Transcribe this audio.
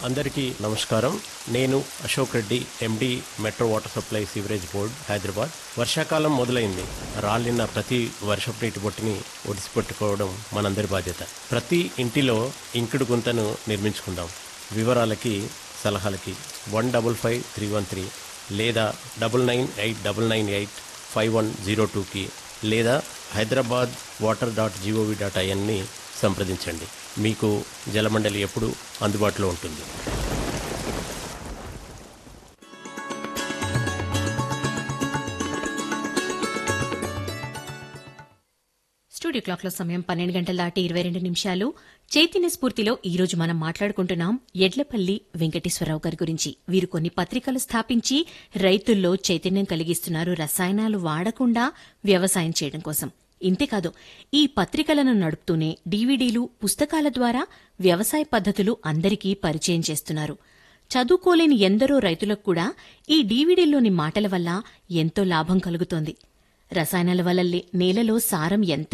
అందరికీ నమస్కారం. నేను అశోక్ రెడ్డి, ఎండి, metro water supply sewerage board, Hyderabad. వర్షాకాలం మొదలైంది. రాలిన ప్రతి వర్షపు నీటి బొట్టుని ఒడిసిపెట్టుకోవడం మనందరి బాధ్యత. ప్రతి ఇంటిలో ఇంకుడు గుంతను నిర్మించుకుందాం. వివరాలకి, సలహాలకి 155313 లేదా 9989985102కి లేదా hyderabadwater.gov.in సంప్రదించండి. మీకు జలమండలి ఎప్పుడు అందుబాటులో ఉంటుంది. స్టూడియో క్లాక్లో సమయం 12 గంటల దాటి 22 నిమిషాలు. చైతన్య స్ఫూర్తిలో ఈరోజు మనం మాట్లాడుకుంటున్నాం ఎడ్లపల్లి వెంకటేశ్వరరావు గారి గురించి. వీరు కొన్ని పత్రికలు స్థాపించి రైతుల్లో చైతన్యం కలిగిస్తున్నారు రసాయనాలు వాడకుండా వ్యవసాయం చేయడం కోసం. ఇంతేకాదు, ఈ పత్రికలను నడుపుతూనే డీవీడీలు, పుస్తకాల ద్వారా వ్యవసాయ పద్ధతులు అందరికీ పరిచయం చేస్తున్నారు. చదువుకోలేని ఎందరో రైతులకు కూడా ఈ డీవీడీల్లోని మాటల వల్ల ఎంతో లాభం కలుగుతోంది. రసాయనాల వల్ల నేలలో సారం ఎంత